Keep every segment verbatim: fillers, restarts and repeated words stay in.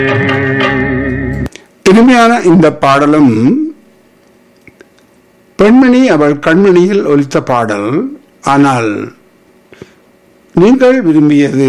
இனிமையான இந்த பாடலும் பெண்மணி அவள் கண்மணியில் ஒலித்த பாடல். ஆனால் நீங்கள் விரும்பியது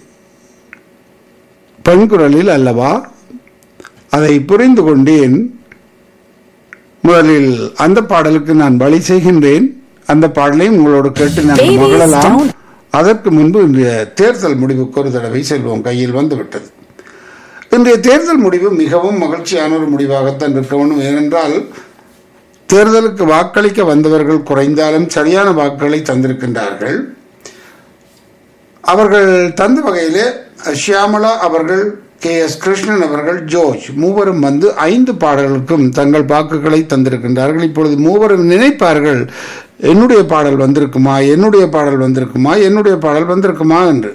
பெண் குரலில் அல்லவா? அதை புரிந்து கொண்டேன். முதலில் அந்த பாடலுக்கு நான் வழி செய்கின்றேன். அந்த பாடலை உங்களோடு கேட்டு நாங்கள் மகிழலாம். அதற்கு முன்பு இன்றைய தேர்தல் முடிவுக்கு ஒரு தடவை செல்வோம். கையில் வந்துவிட்டது. இன்றைய தேர்தல் முடிவு மிகவும் மகிழ்ச்சியான ஒரு முடிவாகத்தான் இருக்க வேண்டும். ஏனென்றால் தேர்தலுக்கு வாக்களிக்க வந்தவர்கள் குறைந்தாலும் சரியான வாக்குகளை தந்திருக்கின்றார்கள். அவர்கள் தந்த வகையிலே ஷியாமலா அவர்கள், கே எஸ் கிருஷ்ணன் அவர்கள், ஜோர்ஜ் மூவரும் வந்து ஐந்து பாடல்களுக்கும் தங்கள் வாக்குகளை தந்திருக்கின்றார்கள். இப்பொழுது மூவரும் நினைப்பார்கள், என்னுடைய பாடல் வந்திருக்குமா, என்னுடைய பாடல் வந்திருக்குமா, என்னுடைய பாடல் வந்திருக்குமா என்று.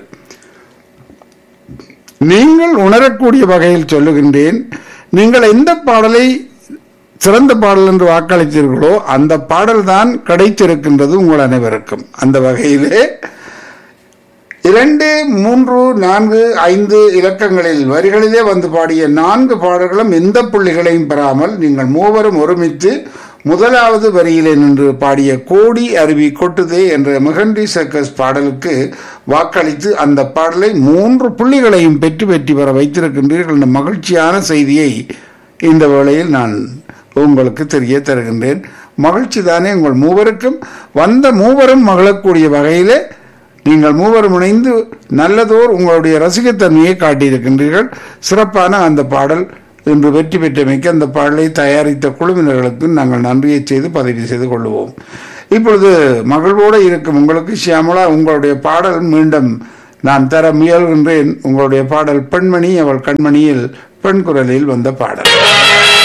நீங்கள் உணரக்கூடிய வகையில் சொல்லுகின்றேன். நீங்கள் எந்த பாடலை சிறந்த பாடல் என்று வாக்களித்தீர்களோ அந்த பாடல் தான் கிடைத்திருக்கின்றது உங்கள் அனைவருக்கும். அந்த வகையிலே இரண்டு மூன்று நான்கு ஐந்து இலக்கங்களில் வரிகளிலே வந்து பாடிய நான்கு பாடல்களும் எந்த புள்ளிகளையும் பெறாமல் நீங்கள் மூவரும் ஒருமித்து முதலாவது வரியிலே நின்று பாடிய கோடி அருவி கொட்டுதே என்ற மெஹந்தி சர்க்கஸ் பாடலுக்கு வாக்களித்து அந்த பாடலை மூன்று புள்ளிகளையும் பெற்று வெற்றி பெற வைத்திருக்கின்றீர்கள் என்ற மகிழ்ச்சியான செய்தியை இந்த வேளையில் நான் உங்களுக்கு தெரிய தருகின்றேன். மகிழ்ச்சி தானே உங்கள் மூவருக்கும்? வந்த மூவரும் மகிழக்கூடிய வகையிலே நீங்கள் மூவரும் இணைந்து நல்லதோர் உங்களுடைய ரசிகத்தன்மையை காட்டியிருக்கின்றீர்கள். சிறப்பான அந்த பாடல் இன்று வெற்றி பெற்றமைக்கு அந்த பாடலை தயாரித்த குழுவினர்களுக்கு நாங்கள் நன்றியை செய்து பதிவு செய்து கொள்வோம். இப்பொழுது மகிழ்வோடு இருக்கும் உங்களுக்கு ஷியாமலா, உங்களுடைய பாடல் மீண்டும் நான் தர முயல்கின்றேன். உங்களுடைய பாடல் பெண்மணி அவள் கண்மணியில் பெண் குரலில் வந்த பாடல்.